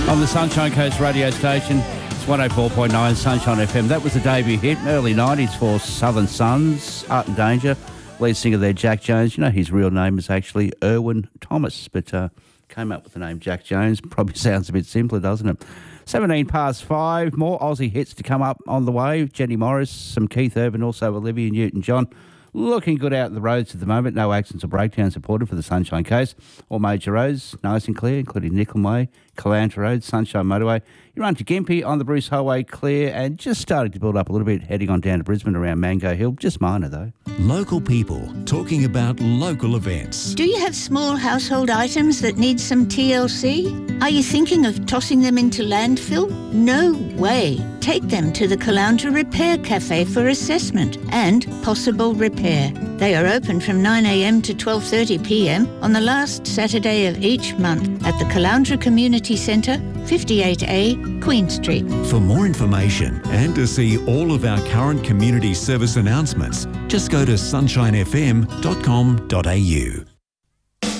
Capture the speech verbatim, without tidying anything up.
On the Sunshine Coast radio station, it's one oh four point nine Sunshine F M. That was the debut hit in the early nineties for Southern Sons, Art and Danger. Lead singer there, Jack Jones. You know, his real name is actually Erwin Thomas, but uh, came up with the name Jack Jones. Probably sounds a bit simpler, doesn't it? seventeen past five, more Aussie hits to come up on the way. Jenny Morris, some Keith Urban, also Olivia Newton-John. Looking good out the roads at the moment. No accidents or breakdowns reported for the Sunshine Coast. All major roads nice and clear, including Nickel Way, Caloundra Road, Sunshine Motorway. You run to Gympie on the Bruce Highway, clear, and just starting to build up a little bit, heading on down to Brisbane around Mango Hill. Just minor, though. Local people talking about local events. Do you have small household items that need some T L C? Are you thinking of tossing them into landfill? No way. Take them to the Caloundra Repair Cafe for assessment and possible repair. They are open from nine a m to twelve thirty p m on the last Saturday of each month at the Caloundra Community Centre, fifty-eight A, Queen Street. For more information and to see all of our current community service announcements, just go to sunshine f m dot com dot a u.